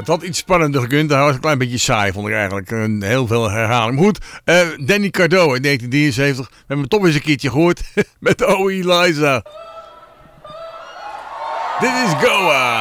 Het had iets spannender gekund. Dat was een klein beetje saai, vond ik eigenlijk. Heel veel herhaling. Maar goed, Danny Cardo in 1973. We hebben hem toch eens een keertje gehoord met Oh Eliza. Dit is Goa.